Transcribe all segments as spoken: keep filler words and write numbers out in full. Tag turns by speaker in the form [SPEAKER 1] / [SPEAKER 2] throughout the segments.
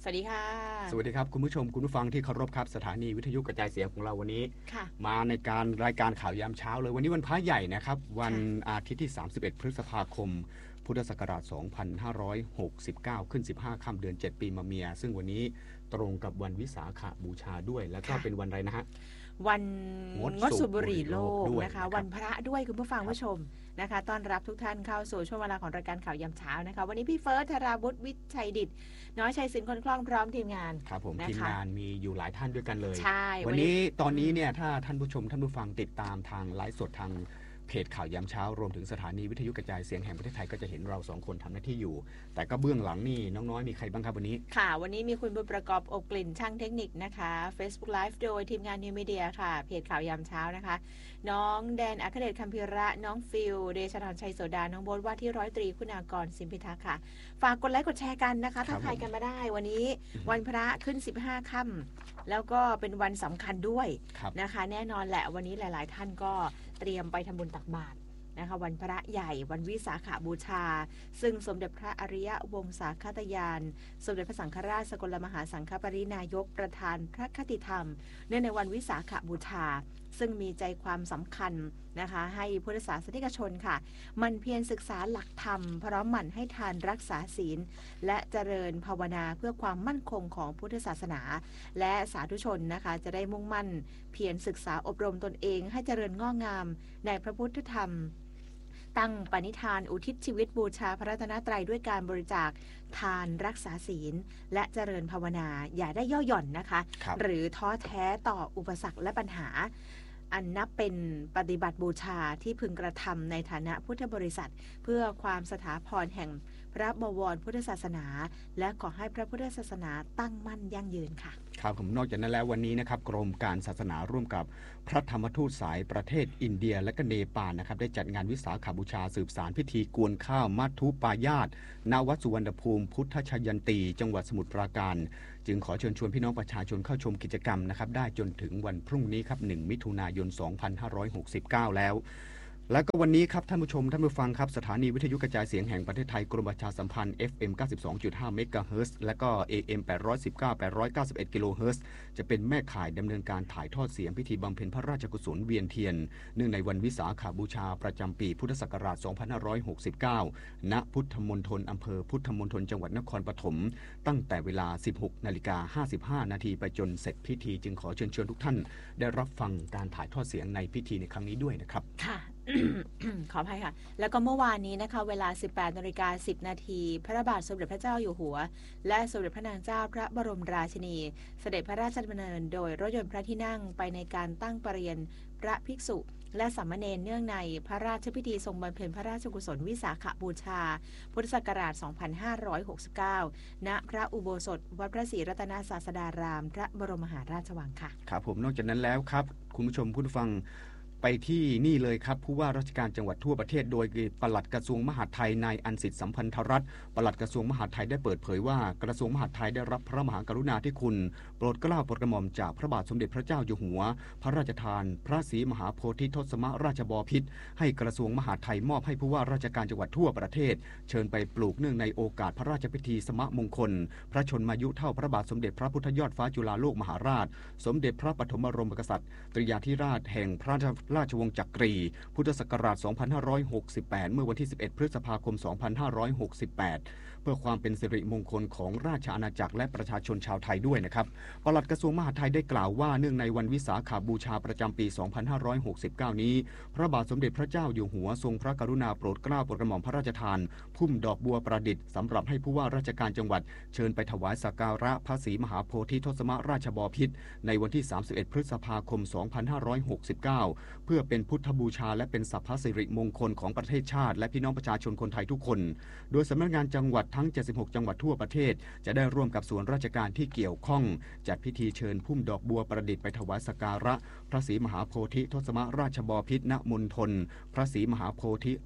[SPEAKER 1] สวัสดีค่ะ
[SPEAKER 2] สวัสดีครับคุณผู้ชมคุณผู้ฟังที่เคารพครับสถานีวิทยุกระจายเสียงของเราวันนี้
[SPEAKER 1] ค่ะ
[SPEAKER 2] มาในการรายการข่าวยามเช้าเลยวันนี้วันพระใหญ่นะครับวัน
[SPEAKER 1] ค่ะ
[SPEAKER 2] อาทิตย์ที่สามสิบเอ็ดพฤษภาคมพุทธศักราชสองพันห้าร้อยหกสิบเก้าขึ้นสิบห้าค่ำเดือนเจ็ดปีมะเมียซึ่งวันนี้ตรงกับวันวิสาขบูชาด้วยแล้วก็
[SPEAKER 1] ค่ะ
[SPEAKER 2] เป็นวันอะไรนะฮะ
[SPEAKER 1] วัน
[SPEAKER 2] งด
[SPEAKER 1] งดสูบบุหรี่โลก
[SPEAKER 2] ด้วย
[SPEAKER 1] นะคะ
[SPEAKER 2] นะครับ
[SPEAKER 1] วันพระด้วยคุณผู้ฟัง
[SPEAKER 2] ครับ
[SPEAKER 1] ผู้ชมนะคะต้อนรับทุกท่านเข้าสู่ช่วงเวลาของรายการข่าวยามเช้านะคะวันนี้พี่เฟิร์สธราวุฒิวิชัยดิตน้อยชัยศิลป์คนคล่องพร้อมทีมงาน
[SPEAKER 2] ครับผม
[SPEAKER 1] นะคะ
[SPEAKER 2] ทีมงานมีอยู่หลายท่านด้วยกันเลย
[SPEAKER 1] ใช่
[SPEAKER 2] วั
[SPEAKER 1] วันนี้
[SPEAKER 2] นนี้ตอนนี้
[SPEAKER 1] อืม
[SPEAKER 2] เนี่ยถ้าท่านผู้ชมท่านผู้ฟังติดตามทางไลฟ์สดทางเพจข่าวยามเช้ารวมถึงสถานีวิทยุกระจายเสียงแห่งประเทศไทยก็จะเห็นเราสองคนทำหน้าที่อยู่แต่ก็เบื้องหลังนี่น้องน้อยมีใครบ้างครับวันนี้
[SPEAKER 1] ค่ะวันนี้มีคุณบุญประกอบอบกลิ่นช่างเทคนิคนะคะ Facebook Live โดยทีมงานนิวมีเดียค่ะเพจข่าวยามเช้านะคะน้องแดนอัครเดชคัมพิระน้องฟิลเดชธรชัยโสดาน้องโบ๊ทว่าที่ร้อยตรีคุณากรสิมพิทักษ์ค่ะฝากกดไลค์กดแชร์กันนะคะทักทายกันมาได้วันนี้วันพระขึ้นสิบห้าค่ำแล้วก็เป็นวันสำคัญด้วยนะคะแน่นอนแหละวันนี้หลายๆท่านก็เตรียมไปทำบุญตักบาตรนะคะวันพระใหญ่วันวิสาขบูชาซึ่งสมเด็จพระอริยวงศาคตยานสมเด็จพระสังฆราชสกลมหาสังฆปรินายกประธานพระคติธรรมเนื่องในวันวิสาขบูชาซึ่งมีใจความสำคัญนะคะให้พุทธศาสนิกชนค่ะมันเพียรศึกษาหลักธรรมพร้อมหมั่นให้ทานรักษาศีลและเจริญภาวนาเพื่อความมั่นคงของพุทธศาสนาและสาธุชนนะคะจะได้มุ่งมั่นเพียรศึกษาอบรมตนเองให้เจริญงอกงามในพระพุทธธรรมตั้งปณิธานอุทิศชีวิตบูชาพระรัตนตรัยด้วยการบริจาคทานรักษาศีลและเจริญภาวนาอย่าได้ย่อหย่อนนะคะหรือท้อแท้ต่ออุปสรรคและปัญหาอันนับเป็นปฏิบัติบูชาที่พึงกระทำในฐานะพุทธบริษัทเพื่อความสถาพรแห่งพระบวรพุทธศาสนาและขอให้พระพุทธศาสนาตั้งมั่นยั่งยืนค่ะ
[SPEAKER 2] ครับผมนอกจากนั้นแล้ววันนี้นะครับกรมการศาสนาร่วมกับพระธรรมทูตสายประเทศอินเดียและก็เนปาลนะครับได้จัดงานวิสาขบูชาสืบสารพิธีกวนข้าวมัทุปายาตณวัดสุวรรณภูมิพุทธชยันตีจังหวัดสมุทรปราการจึงขอเชิญชวนพี่น้องประชาชนเข้าชมกิจกรรมนะครับได้จนถึงวันพรุ่งนี้ครับหนึ่งมิถุนายนสองพันห้าร้อยหกสิบเก้าแล้วแล้วก็วันนี้ครับท่านผู้ชมท่านผู้ฟังครับสถานีวิทยุกระจายเสียงแห่งประเทศไทยกรมประชาสัมพันธ์ เอฟ เอ็ม เก้าสิบสองจุดห้า เมกะเฮิรตซ์และก็ เอ เอ็ม แปดร้อยสิบเก้า แปดร้อยเก้าสิบเอ็ด กิโลเฮิรตซ์จะเป็นแม่ข่ายดำเนินการถ่ายทอดเสียงพิธีบำเพ็ญพระราชกุศลเวียนเทียนเนื่องในวันวิสาขบูชาประจำปีพุทธศักราชสองพันห้าร้อยหกสิบเก้าณพุทธมณฑลอำเภอพุทธมณฑลจังหวัดนครปฐมตั้งแต่เวลา สิบหกนาฬิกาห้าสิบห้า นาทีไปจนเสร็จพิธีจึงขอเชิญชวนทุกท่านได้รับฟังการถ่ายทอดเสียงในพิธีในครั้งนี้ด้วยนะครับ
[SPEAKER 1] ค่ะ ขออภัยค่ะแล้วก็เมื่อวานนี้นะคะเวลา สิบแปดนาฬิกาสิบ นาทีพระบาทสมเด็จพระเจ้าอยู่หัวและสมเด็จพระนางเจ้าพระบรมราชินีเสด็จพระราชดำเนินโดยรถยนต์พระที่นั่งไปในการตั้งประเรียนพระภิกษุและสามเณรเนื่องในพระราชพิธีทรงบำเพ็ญพระราชกุศลวิสาขบูชาพุทธศักราชสองพันห้าร้อยหกสิบเก้าณพระอุโบสถวัดพระศรีรัตนศาสดารามพระบรมมหาราชวังค่ะ
[SPEAKER 2] ครับผมนอกจากนั้นแล้วครับคุณผู้ชมผู้ฟังไปที่นี่เลยครับผู้ว่าราชการจังหวัดทั่วประเทศโดยปลัดกระทรวงมหาดไทยนายอันสิทธิ์สัมพันธรัตน์ปลัดกระทรวงมหาดไทยได้เปิดเผยว่ากระทรวงมหาดไทยได้รับพระมหากรุณาธิคุณโปรดเกล้าโปรดกระหม่อมจากพระบาทสมเด็จพระเจ้าอยู่หัวพระราชทานพระศรีมหาโพธิทศมราชบพิตรให้กระทรวงมหาดไทยมอบให้ผู้ว่าราชการจังหวัดทั่วประเทศเชิญไปปลูกเนื่องในโอกาสพระราชพิธีสมมงคลพระชนมายุเท่าพระบาทสมเด็จพระพุทธยอดฟ้าจุฬาโลกมหาราชสมเด็จพระปฐมบรมกษัตริย์ตริยาธิราชแห่งพระราชวงศ์จักรีพุทธศักราชสองพันห้าร้อยหกสิบแปดเมื่อวันที่สิบเอ็ดพฤษภาคมสองพันห้าร้อยหกสิบแปดเพื่อความเป็นสิริมงคลของราชอาณาจักรและประชาชนชาวไทยด้วยนะครับปลัดกระทรวงมหาดไทยได้กล่าวว่าเนื่องในวันวิสาขบูชาประจำปีสองพันห้าร้อยหกสิบเก้านี้พระบาทสมเด็จพระเจ้าอยู่หัวทรงพระกรุณาโปรดเกล้าโปรดกระหม่อมพระราชทานพุ่มดอกบัวประดิษฐ์สำหรับให้ผู้ว่าราชการจังหวัดเชิญไปถวายสักการะพระศรีมหาโพธิทศมราชบพิตรในวันที่สามสิบเอ็ดพฤษภาคมสองพันห้าร้อยหกสิบเก้าเพื่อเป็นพุทธบูชาและเป็นสัพพสิริมงคลของประเทศชาติและพี่น้องประชาชนคนไทยทุกคนโดยสำนักงานจังหวัดทั้งเจ็ดสิบหกจังหวัดทั่วประเทศจะได้ร่วมกับส่วนราชการที่เกี่ยวข้องจัดพิธีเชิญพุ่มดอกบัวประดิษฐ์ไปถวายสักการะพระศรีมหาโพธิทศมราชบพิตรณมณฑลพระศรีมหาโพธิ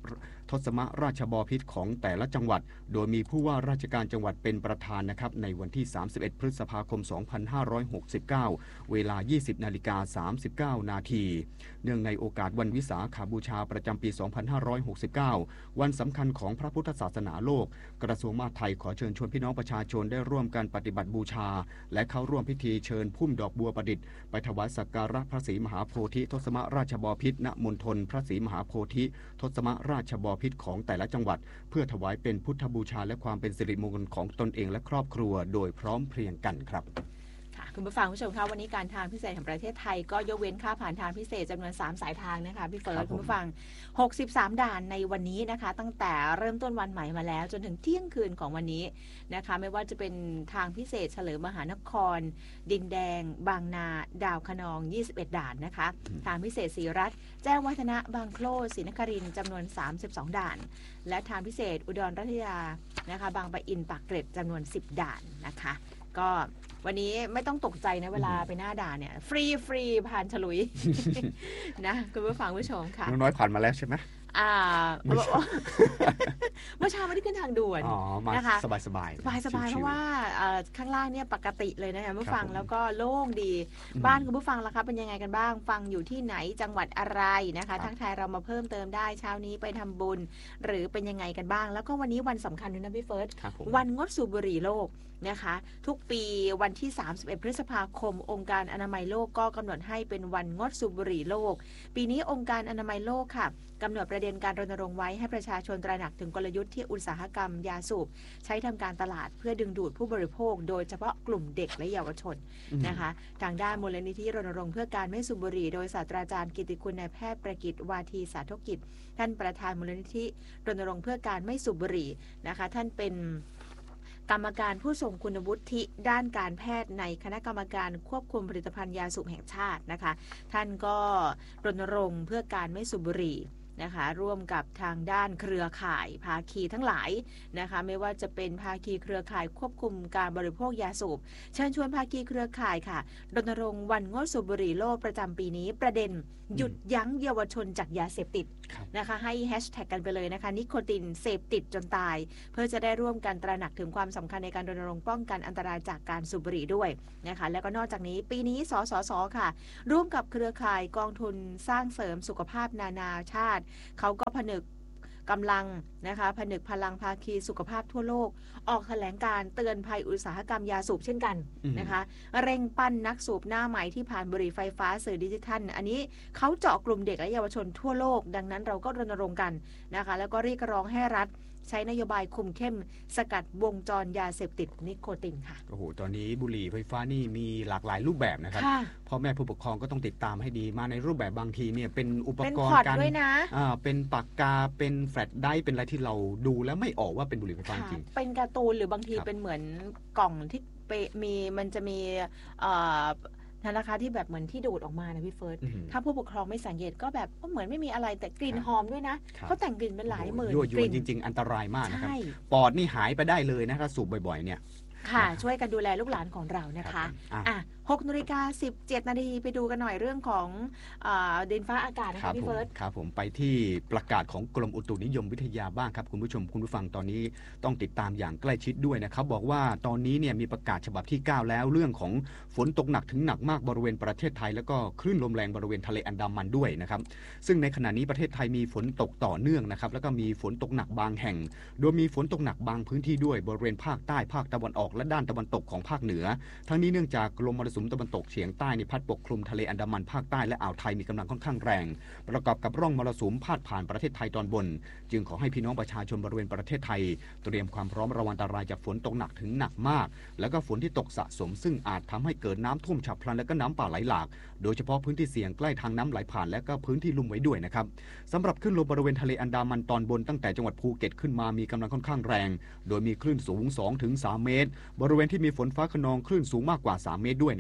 [SPEAKER 2] ทศมราชบพิตรของแต่ละจังหวัดโดยมีผู้ว่าราชการจังหวัดเป็นประธานนะครับในวันที่สามสิบเอ็ดพฤษภาคมสองพันห้าร้อยหกสิบเก้าเวลา ยี่สิบนาฬิกาสามสิบเก้านาทีเนื่องในโอกาสวันวิสาขบูชาประจำปีสองพันห้าร้อยหกสิบเก้าวันสำคัญของพระพุทธศาสนาโลกกระทรวงมหาดไทยขอเชิญชวนพี่น้องประชาชนได้ร่วมกันปฏิบัติบูชาและเข้าร่วมพิธีเชิญพุ่มดอกบัวประดิษฐ์ไปถวายสักการะพระศรีมหาโพธิทศมราชบพิตรณมณฑลพระศรีมหาโพธิทศมราชบพิตรของแต่ละจังหวัดเพื่อถวายเป็นพุทธบูชาและความเป็นสิริมงคลของตนเองและครอบครัวโดยพร้อมเพรียงกันครับ
[SPEAKER 1] คุณผู้ฟังผู้ชมคะวันนี้การทางพิเศษแห่งประเทศไทยก็ยกเว้นค่าผ่านทางพิเศษจำนวนสามสายทางนะคะพี่เฟิร์สคุณผู้ฟังหกสิบสามด่านในวันนี้นะคะตั้งแต่เริ่มต้นวันใหม่มาแล้วจนถึงเที่ยงคืนของวันนี้นะคะไม่ว่าจะเป็นทางพิเศษเฉลิมมหานครดินแดงบางนาดาวคะนองยี่สิบเอ็ดด่านนะคะทางพิเศษศรีรัตน์แจ้งวัฒนะบางโคลศรีนครินทร์จำนวนสามสิบสองด่านและทางพิเศษอุดรรัตยานะคะบางปะอินปากเกร็ดจำนวนสิบด่านนะคะก็วันนี้ไม่ต้องตกใจนะเวลาไปหน้าด่านเนี่ยฟรีฟรีผ่านฉลุย นะคุณผู้ฟังผู้ชมค่ะ
[SPEAKER 2] น้อยผ่านมาแล้วใช่ไหม
[SPEAKER 1] อ่าเมื่อเช้าไม่ได้ขึ้นทางด่วนนะคะ
[SPEAKER 2] สบายสบาย
[SPEAKER 1] สบายสบายเพราะว่าข้างล่างเนี่ยปกติเลยนะคะเมื่อฟังแล้วก็โล่งดีบ้านคุณผู้ฟังล่ะคะเป็นยังไงกันบ้างฟังอยู่ที่ไหนจังหวัดอะไรนะคะทักทายเรามาเพิ่มเติมได้เช้านี้ไปทำบุญหรือเป็นยังไงกันบ้างแล้วก็วันนี้วันสำคัญด้วยนะพี่เฟิร์สวันงดสูบบุหรี่โลกนะคะทุกปีวันที่สามสิบเอ็ดพฤษภาคมองค์การอนามัยโลกก็กำหนดให้เป็นวันงดสูบบุหรี่โลกปีนี้องค์การอนามัยโลกค่ะกำหนดประเด็นการรณรงค์ไว้ให้ประชาชนตระหนักถึงกลยุทธ์ที่อุตสาหกรรมยาสูบใช้ทำการตลาดเพื่อดึงดูดผู้บริโภคโดยเฉพาะกลุ่มเด็กและเยาวชนนะคะทางด้านมูลนิธิรณรงค์เพื่อการไม่สูบบุหรี่โดยศาสตราจารย์กิตติคุณนายแพทย์ประกิตวาทีสาธกิจท่านประธานมูลนิธิรณรงค์เพื่อการไม่สูบบุหรี่นะคะท่านเป็นกรรมการผู้ทรงคุณวุฒิด้านการแพทย์ในคณะกรรมการควบคุมผลิตภัณฑ์ยาสูบแห่งชาตินะคะท่านก็รณรงค์เพื่อการไม่สูบบุหรี่นะคะร่วมกับทางด้านเครือข่ายภาคีทั้งหลายนะคะไม่ว่าจะเป็นภาคีเครือข่ายควบคุมการบริโภคยาสูบเชิญชวนภาคีเครือข่ายค่ะรณรงค์วันงดสูบบุหรี่โลกประจำปีนี้ประเด็นหยุดยั้งเยาวชนจากยาเสพติดนะคะให้แฮชแท็กกันไปเลยนะคะนิโคตินเสพติดจนตายเพื่อจะได้ร่วมกันตระหนักถึงความสำคัญในการรณรงค์ป้องกันอันตรายจากการสูบบุหรี่ด้วยนะคะแล้วก็นอกจากนี้ปีนี้สสสค่ะร่วมกับเครือข่ายกองทุนสร้างเสริมสุขภาพนานาชาติเขาก็ผนึกกำลังนะคะผนึกพลังภาคีสุขภาพทั่วโลกออกแถลงการเตือนภัยอุตสาหกรรมยาสูบเช่นกันนะคะเร่งปั้นนักสูบหน้าใหม่ที่ผ่านบุหรี่ไฟฟ้าสื่อดิจิทัลอันนี้เขาเจาะกลุ่มเด็กและเยาวชนทั่วโลกดังนั้นเราก็รณรงค์กันนะคะแล้วก็เรียกร้องให้รัฐใช้นโยบายคุมเข้มสกัดวงจรยาเสพติดนิโคตินค่ะ
[SPEAKER 2] โอ้โหตอนนี้บุหรี่ไฟฟ้านี่มีหลากหลายรูปแบบนะครับพ่อแม่ผู้ปกครองก็ต้องติดตามให้ดีมาในรูปแบบบางทีเนี่ยเป็นอุปกรณ์การอ่าเป็นปากกาเป็นแฟลชไดรฟ์เป็นอะไรที่เราดูแล้วไม่ออกว่าเป็นบุหรี่ไฟฟ้าจริง
[SPEAKER 1] เป็นการ์ตูนหรือบางทีเป็นเหมือนกล่องที่มีมันจะมีนะคะที่แบบเหมือนที่ดูดออกมานะพี่เฟิร์สถ้าผู้ปกครองไม่สังเกตก็แบบก็เหมือนไม่มีอะไรแต่กลิ่นหอมด้วยนะเขาแต่งกลิ่นเป็นหลายหมื่น
[SPEAKER 2] กลิ่นจริงๆอันตรายมากนะครับปอดนี่หายไปได้เลยนะถ้าสูบบ่อยๆเนี่ย
[SPEAKER 1] ค่ะช่วยกันดูแลลูกหลานของเรานะคะอ่ะหกนาฬิกาสิบเจ็ดนาทีไปดูกันหน่อยเรื่องของดินฟ้าอากาศนะคะพี่เฟิร์ส
[SPEAKER 2] ครับผมไปที่ประกาศของกรมอุตุนิยมวิทยาบ้างครับคุณผู้ชมคุณผู้ฟังตอนนี้ต้องติดตามอย่างใกล้ชิดด้วยนะครับบอกว่าตอนนี้เนี่ยมีประกาศฉบับที่เก้าแล้วเรื่องของฝนตกหนักถึงหนักมากบริเวณประเทศไทยแล้วก็คลื่นลมแรงบริเวณทะเลอันดามันด้วยนะครับซึ่งในขณะนี้ประเทศไทยมีฝนตกต่อเนื่องนะครับแล้วก็มีฝนตกหนักบางแห่งโดยมีฝนตกหนักบางพื้นที่ด้วยบริเวณภาคใต้ภาคตะวันออกและด้านตะวันตกของภาคเหนือทั้งนี้เนื่องจากลมมรสุมตะวันตกเฉียงใต้ในพัดปกคลุมทะเลอันดามันภาคใต้และอ่าวไทยมีกำลังค่อนข้างแรงประกอบกับร่องมรสุมพาดผ่านประเทศไทยตอนบนจึงขอให้พี่น้องประชาชนบริเวณประเทศไทยเตรียมความพร้อมระวังอันตรายจากฝนตกหนักถึงหนักมากแล้วก็ฝนที่ตกสะสมซึ่งอาจทำให้เกิดน้ำท่วมฉับพลันและก็น้ำป่าไหลหลากโดยเฉพาะพื้นที่เสี่ยงใกล้ทางน้ำไหลผ่านและก็พื้นที่ลุ่มไว้ด้วยนะครับสำหรับคลื่นลมบริเวณทะเลอันดามันตอนบนตั้งแต่จังหวัดภูเก็ตขึ้นมามีกำลังค่อนข้างแรงโดยมีคลื่นสูง สองถึงสาม เมตรบริเวณที่มีฝนฟ้าคะนองคลื่นสูงมากกว่าสามเมตรด้วยนะครับ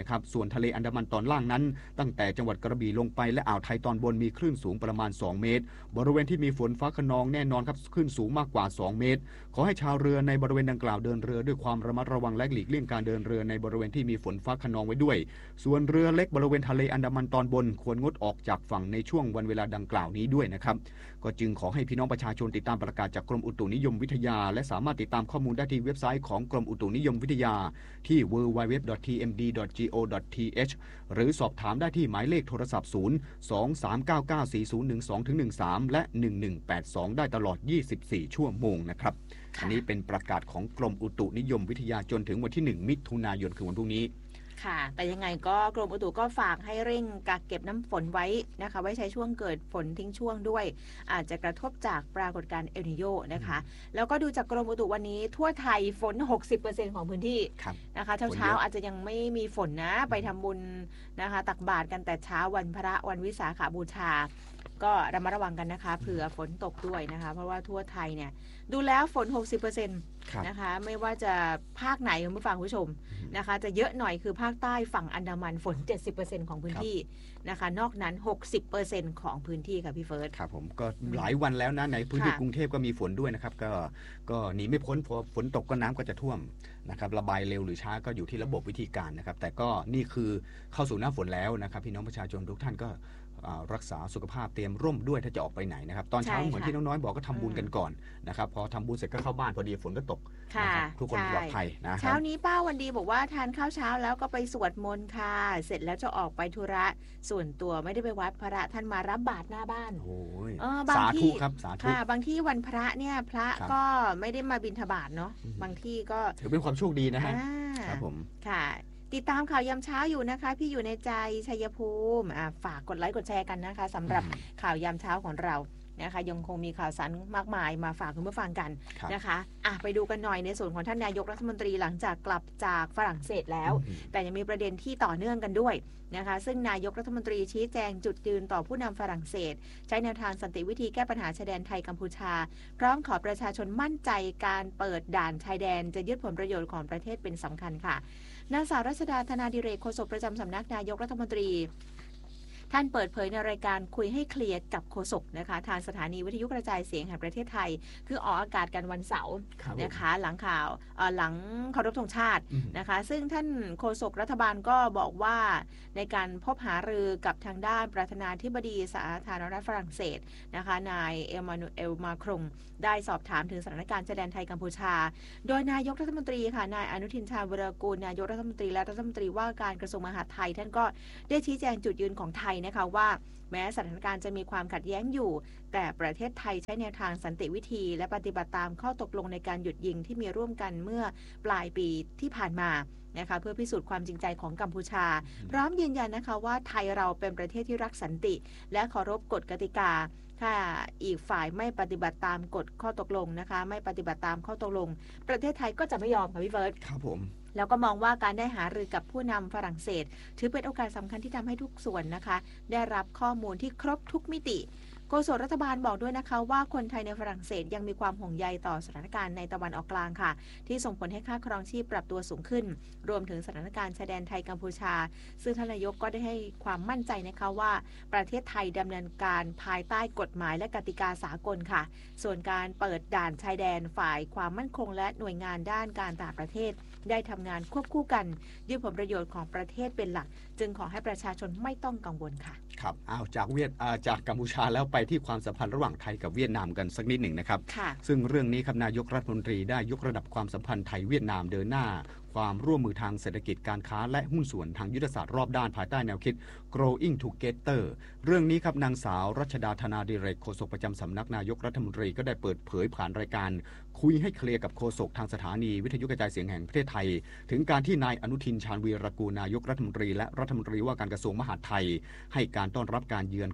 [SPEAKER 2] นะครับส่วนทะเลอันดามันตอนล่างนั้นตั้งแต่จังหวัดกระบี่ลงไปและอ่าวไทยตอนบนมีคลื่นสูงประมาณสองเมตรบริเวณที่มีฝนฟ้าคะนองแน่นอนครับคลื่นสูงมากกว่าสองเมตรขอให้ชาวเรือในบริเวณดังกล่าวเดินเรือด้วยความระมัดระวังและหลีกเลี่ยงการเดินเรือในบริเวณที่มีฝนฟ้าคะนองไว้ด้วยส่วนเรือเล็กบริเวณทะเลอันดามันตอนบนควรงดออกจากฝั่งในช่วงวันเวลาดังกล่าวนี้ด้วยนะครับก็จึงขอให้พี่น้องประชาชนติดตามประกาศจากกรมอุตุนิยมวิทยาและสามารถติดตามข้อมูลได้ที่เว็บไซต์ของกรมอุตุนิยมวิทยาที่ ดับเบิลยู ดับเบิลยู ดับเบิลยู ดอท ที เอ็ม ดี ดอท จี โอ ดอท ที เอช หรือสอบถามได้ที่หมายเลขโทรศัพท์ศูนย์ สอง สาม เก้า เก้า สี่ ศูนย์ หนึ่ง สอง หนึ่ง สาม และ หนึ่ง หนึ่ง แปด สอง ได้ตลอดยี่สิบสี่ชั่วโมงนะครับอันนี้เป็นประกาศของกรมอุตุนิยมวิทยาจนถึงวันที่หนึ่งมิถุนายนคือวันพรุ่งนี้
[SPEAKER 1] ค่ะแต่ยังไงก็กรมอุตุก็ฝากให้เร่งกักเก็บน้ำฝนไว้นะคะไว้ใช้ช่วงเกิดฝนทิ้งช่วงด้วยอาจจะกระทบจากปรากฏการณ์เอลนิโญนะคะแล้วก็ดูจากกรมอุตุวันนี้ทั่วไทยฝน หกสิบเปอร์เซ็นต์ ของพื้นที่นะคะเช้าเช้าอาจจะยังไม่มีฝนนะไปทำบุญนะคะตักบาตรกันแต่เช้าวันพระวันวิสาขบูชาก็ระมัดระวังกันนะคะเผื่อฝนตกด้วยนะคะเพราะว่าทั่วไทยเนี่ยดูแล้วฝน หกสิบเปอร์เซ็นต์ นะคะไม่ว่าจะภาคไหนคุณผู้ฟังผู้ชมนะคะจะเยอะหน่อยคือภาคใต้ฝั่งอันดามันฝน เจ็ดสิบเปอร์เซ็นต์ ของพื้นที่นะคะนอกนั้น หกสิบเปอร์เซ็นต์ ของพื้นที่ค่ะพี่เฟิร์ส
[SPEAKER 2] ครับผมก็หลายวันแล้วนะในพื้นที่กรุงเทพก็มีฝนด้วยนะครับก็ก็หนีไม่พ้นพอฝนตกก็น้ำก็จะท่วมนะครับระบายเร็วหรือช้าก็อยู่ที่ระบบวิธีการนะครับแต่ก็นี่คือเข้าสู่หน้าฝนแล้วนะครับพี่น้องประชาชนทุกท่านก็รักษาสุขภาพเตรียมร่มด้วยถ้าจะออกไปไหนนะครับตอนเช้าเหมือนที่น้องน้อยบอกก็ทำบุญกันก่อนนะครับพอทำบุญเสร็จก็เข้าบ้านพอดีฝนก็ตกทุกคนปลอดภัยนะ
[SPEAKER 1] เช้านี้ป้าวันดีบอกว่าทานข้าวเช้าแล้วก็ไปสวดมนต์ค่ะเสร็จแล้วจะออกไปธุระส่วนตัวไม่ได้ไปวัดพระท่านมารับบาตรหน้าบ้าน
[SPEAKER 2] โอ้ย
[SPEAKER 1] สา
[SPEAKER 2] ธุครับสาธุ
[SPEAKER 1] บางที่วันพระเนี่ยพระก็ไม่ได้มาบิณฑบาตเนาะบางที่ก็
[SPEAKER 2] ถือเป็นความโชคดีนะฮะครับผม
[SPEAKER 1] ค่ะติดตามข่าวยามเช้าอยู่นะคะพี่อยู่ในใจชัยภูมิฝากกดไลค์กดแชร์กันนะคะสำหรับข่าวยามเช้าของเรานะคะยังคงมีข่าวสารมากมายมาฝากคุณผู้ฟังกันนะคะอ่ะไปดูกันหน่อยในส่วนของท่านนายกรัฐมนตรีหลังจากกลับจากฝรั่งเศสแล้วแต่ยังมีประเด็นที่ต่อเนื่องกันด้วยนะคะซึ่งนายกรัฐมนตรีชี้แจงจุดยืนต่อผู้นำฝรั่งเศสใช้แนวทางสันติวิธีแก้ปัญหาชายแดนไทยกัมพูชาพร้อมขอประชาชนมั่นใจการเปิดด่านชายแดนจะยึดผลประโยชน์ของประเทศเป็นสำคัญค่ะนางสาวรัชดาธนาดิเรกโฆษกประจำสำนักนายกรัฐมนตรีท่านเปิดเผยในรายการคุยให้เคลียร์กับโฆษกนะคะทางสถานีวิทยุกระจายเสียงแห่งประเทศไทยคือออกอากาศกันวันเสาร์นะคะหลังข่าวหลังเคารพธงชาตินะคะซึ่งท่านโฆษกรัฐบาลก็บอกว่าในการพบหารือกับทางด้านประธานาธิบดีสาธารณรัฐฝรั่งเศสนะคะนายเอมานูเอลมาครงได้สอบถามถึงสถานการณ์ชายแดนไทยกัมพูชาโดยนายกรัฐมนตรีค่ะนายอนุทินชาญวิรากูลนายกรัฐมนตรีและรัฐมนตรีว่าการกระทรวงมหาดไทยท่านก็ได้ชี้แจงจุดยืนของไทยนะคะว่าแม้สถานการณ์จะมีความขัดแย้งอยู่แต่ประเทศไทยใช้แนวทางสันติวิธีและปฏิบัติตามข้อตกลงในการหยุดยิงที่มีร่วมกันเมื่อปลายปีที่ผ่านมานะคะเพื่อพิสูจน์ความจริงใจของกัมพูชาพร้อมยืนยันนะคะว่าไทยเราเป็นประเทศที่รักสันติและเคารพกฎกติกาถ้าอีกฝ่ายไม่ปฏิบัติตามกฎข้อตกลงนะคะไม่ปฏิบัติตามข้อตกลงประเทศไทยก็จะไม่ยอมค่ะพี่เฟิร์ส
[SPEAKER 2] ครับผม
[SPEAKER 1] แล้วก็มองว่าการได้หารือกับผู้นำฝรั่งเศสถือเป็นโอกาสสำคัญที่ทำให้ทุกส่วนนะคะได้รับข้อมูลที่ครบทุกมิติโฆษกรัฐบาลบอกด้วยนะคะว่าคนไทยในฝรั่งเศสยังมีความห่วงใยต่อสถานการณ์ในตะวันออกกลางค่ะที่ส่งผลให้ค่าครองชีพปรับตัวสูงขึ้นรวมถึงสถานการณ์ชายแดนไทยกัมพูชาซึ่งท่านนายกก็ได้ให้ความมั่นใจนะคะว่าประเทศไทยดำเนินการภายใต้กฎหมายและกติกาสากลค่ะส่วนการเปิดด่านชายแดนฝ่ายความมั่นคงและหน่วยงานด้านการต่างประเทศได้ทำงานควบคู่กันยึดผลประโยชน์ของประเทศเป็นหลักจึงขอให้ประชาชนไม่ต้องกังวลค่ะ
[SPEAKER 2] ครับอ้าวจากเวียดจากกัมพูชาแล้วไปที่ความสัมพันธ์ระหว่างไทยกับเวียดนามกันสักนิดหนึ่งนะครับซึ่งเรื่องนี้ครับนายกรัฐมนตรีได้ยกระดับความสัมพันธ์ไทยเวียดนามเดินหน้าความร่วมมือทางเศรษฐกิจการค้าและหุ้นส่วนทางยุทธศาสตร์รอบด้านภายใต้แนวคิด growing together เรื่องนี้ครับนางสาวรัชดาธนาดิเรกโฆษกประจำสำนักนายกรัฐมนตรีก็ได้เปิดเผยผ่านรายการคุยให้เคลียร์กับโฆษกทางสถานีวิทยุกระจายเสียงแห่งประเทศไทยถึงการที่นายอนุทินชาญวีรกูลนายกรัฐมนตรีและรัฐมนตรีว่าการกระทรวงมหาดไทยให้การต้อนรับการเยือน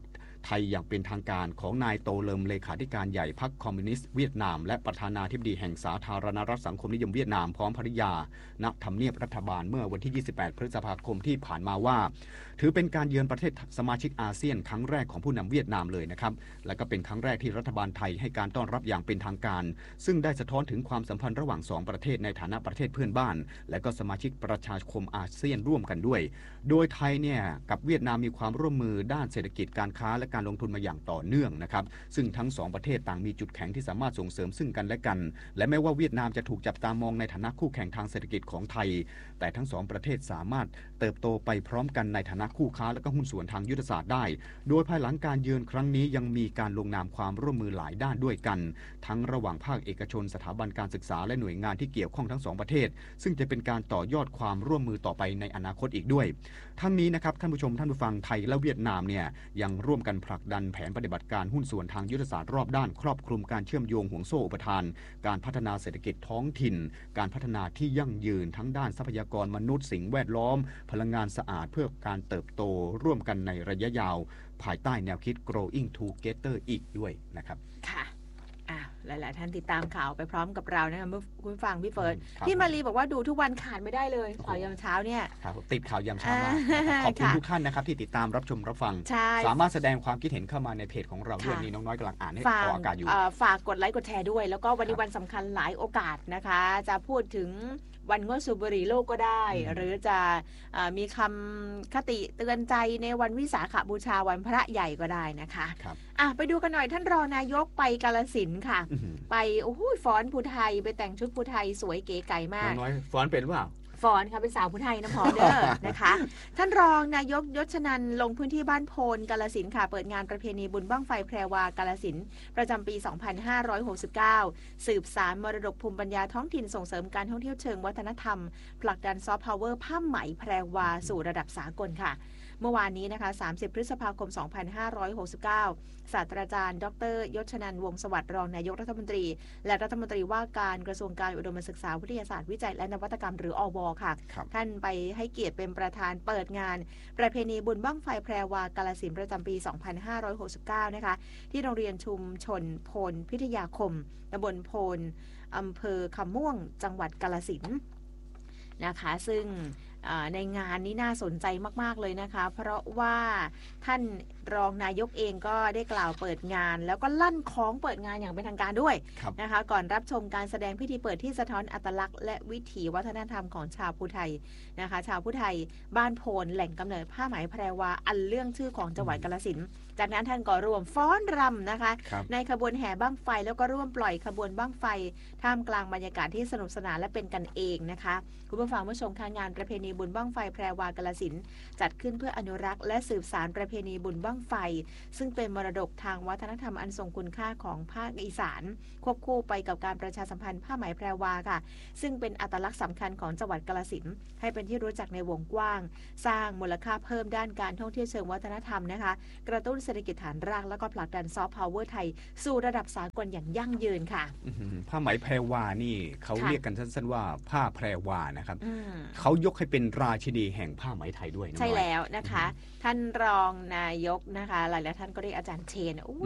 [SPEAKER 2] ไทยอย่างเป็นทางการของนายโตเลิมเลขาธิการใหญ่พรรคคอมมิวนิสต์เวียดนามและประธานาธิบดีแห่งสาธารณรัฐสังคมนิยมเวียดนามพร้อมภริยาณทำเนียบรัฐบาลเมื่อวันที่ ยี่สิบแปด พฤษภาคมที่ผ่านมาว่าถือเป็นการเยือนประเทศสมาชิกอาเซียนครั้งแรกของผู้นำเวียดนามเลยนะครับและก็เป็นครั้งแรกที่รัฐบาลไทยให้การต้อนรับอย่างเป็นทางการซึ่งได้สะท้อนถึงความสัมพันธ์ระหว่างสองประเทศในฐานะประเทศเพื่อนบ้านและก็สมาชิกประชาคมอาเซียนร่วมกันด้วยโดยไทยเนี่ยกับเวียดนามมีความร่วมมือด้านเศรษฐกิจการค้าและการลงทุนมาอย่างต่อเนื่องนะครับซึ่งทั้งสองประเทศต่างมีจุดแข็งที่สามารถส่งเสริมซึ่งกันและกันและแม้ว่าเวียดนามจะถูกจับตามองในฐานะคู่แข่งทางเศรษฐกิจของไทยแต่ทั้งสองประเทศสามารถเติบโตไปพร้อมกันในฐานะคู่ค้าและก็หุ้นส่วนทางยุทธศาสตร์ได้โดยภายหลังการเยือนครั้งนี้ยังมีการลงนามความร่วมมือหลายด้านด้วยกันทั้งระหว่างภาคเอกชนสถาบันการศึกษาและหน่วยงานที่เกี่ยวข้องทั้งสองประเทศซึ่งจะเป็นการต่อยอดความร่วมมือต่อไปในอนาคตอีกด้วยทั้งนี้นะครับท่านผู้ชมท่านผู้ฟังไทยและเวียดนามเนี่ยยังร่วมกันผลักดันแผนปฏิบัติการหุ้นส่วนทางยุทธศาสตร์รอบด้านครอบคลุมการเชื่อมโยงห่วงโซ่อุปทานการพัฒนาเศรษฐกิจท้องถิ่นการพัฒนาที่ยั่งยืนทั้งด้านทรัพยากรมนุษย์สิ่งแวดล้อมพลังงานสะอาดเพื่อการเติบโตร่วมกันในระยะยาวภายใต้แนวคิด growing together อีกด้วยนะครับ
[SPEAKER 1] ค่ะหลายๆท่านติดตามข่าวไปพร้อมกับเรานะคะคุณฟังพี่เฟิร์สพี่มารีบอกว่าดูทุกวันขาดไม่ได้เลยข่าวยามเช้าเนี่ย
[SPEAKER 2] ครับติดข่าวยามเช้ามากขอบคุณทุกท่านนะครับที่ติดตามรับชมรับฟังสามารถแสดงความคิดเห็นเข้ามาในเพจของเราด้วยนี่น้องน้อยกำลังอ่านให้ออกอากาศอยู่
[SPEAKER 1] ฝากกดไลค์กดแชร์ด้วยแล้วก็วันนี้วันสำคัญหลายโอกาสนะคะจะพูดถึงวันงดสูบบุหรี่โลกก็ได้หรือจะมีคำคติเตือนใจในวันวิสาขบูชาวันพระใหญ่ก็ได้นะคะอ่ะไปดูกันหน่อยท่านรองนายกไปกาฬสินธุ์ค่ะไปโอ้โหฟ้อนภูไทยไปแต่งชุดภูไทยสวยเก๋ไก๋มาก
[SPEAKER 2] น้อยฟ้อนเป็นหรือเปล่า
[SPEAKER 1] ฟอนค่ะเป็นสาวผู้ไทยน้ำหอมเด้อนะคะท่านรองนายกยศนันท์ลงพื้นที่บ้านโพนกาฬสินธุ์ค่ะเปิดงานประเพณีบุญบั้งไฟแพรวากาฬสินธุ์ประจำปี สองพันห้าร้อยหกสิบเก้า สืบสานมรดกภูมิปัญญาท้องถิ่นส่งเสริมการท่องเที่ยวเชิงวัฒนธรรมผลักดันซอฟต์พาวเวอร์ผ้าไหมแพรวาสู่ระดับสากลค่ะเมื่อวานนี้นะคะสามสิบพฤษภาคมสองพันห้าร้อยหกสิบเก้าศาสตราจารย์ดรยศนันท์วงศ์สวัสดิ์รองนายกรัฐมนตรีและรัฐมนตรีว่าการกระทรวงการอุดมศึกษาวิทยาศาสตร์วิจัยและนวัตกรรมหรืออวค่ะท่านไปให้เกียรติเป็นประธานเปิดงานประเพณีบุญบั้งไฟแพรวากาฬสินธุ์ประจำปี สองพันห้าร้อยหกสิบเก้า นะคะที่โรงเรียนชุมชนโพนพิทยาคมตำบลโพนอำเภอคำม่วงจังหวัดกาฬสินธุ์นะคะซึ่งในงานนี้น่าสนใจมากๆเลยนะคะเพราะว่าท่านรองนายกเองก็ได้กล่าวเปิดงานแล้วก็ลั่นคล้องเปิดงานอย่างเป็นทางการด้วยนะคะก่อนรับชมการแสดงพิธีเปิดที่สะท้อนอัตลักษณ์และวิถีวัฒนธรรมของชาวภูไทยนะคะชาวภูไทยบ้านโพนแหล่งกำเนิดผ้าไหมแพรวาอันเรื่องชื่อของจังหวัดกาฬสินธุ์จากนั้นท่านก็ร่วมฟ้อนรำนะคะในขบวนแห่บั้งไฟแล้วก็ร่วมปล่อยขบวนบั้งไฟท่ามกลางบรรยากาศที่สนุกสนานและเป็นกันเองนะคะคุณผู้ฟังผู้ชมค่ะงานประเพณีบุญบั้งไฟแพรวากาฬสินธุ์จัดขึ้นเพื่ออนุรักษ์และสืบสานประเพณีบุญบั้งไฟซึ่งเป็นมรดกทางวัฒนธรรมอันทรงคุณค่าของภาคอีสานควบคู่ไปกับการประชาสัมพันธ์ผ้าไหมแพรวาค่ะซึ่งเป็นอัตลักษณ์สำคัญของจังหวัดกาฬสินธุ์ให้เป็นที่รู้จักในวงกว้างสร้างมูลค่าเพิ่มด้านการท่องเที่ยวเชิงวัฒนธรรมนะคะกระตุ้นเศรษฐกิจฐานรากแล้วก็ผลักดันซอฟต์พาวเวอร์ไทยสู่ระดับสากลอย่างยั่งยืนค่ะ
[SPEAKER 2] ผ้าไหมแพรวานี่เขาเรียกกันสั้นๆว่าผ้าแพรวานะครับเขายกให้เป็นราชินีแห่งผ้าไหมไทยด้วย
[SPEAKER 1] ใช่แล้วนะคะท่านรองนายกนะคะหลายๆท่านก็เรียกอาจารย์เชน